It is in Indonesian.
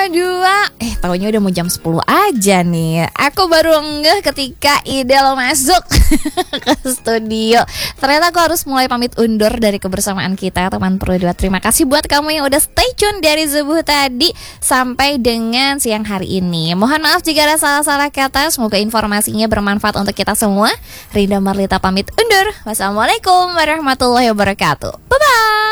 Taunya udah mau jam 10 aja nih. Aku baru ngeh ketika Idel masuk ke studio. Ternyata aku harus mulai pamit undur dari kebersamaan kita, teman Pro 2. Terima kasih buat kamu yang udah stay tune dari subuh tadi sampai dengan siang hari ini. Mohon maaf jika ada salah-salah kata. Semoga informasinya bermanfaat untuk kita semua. Rinda Marlita pamit undur. Wassalamualaikum warahmatullahi wabarakatuh. Bye-bye.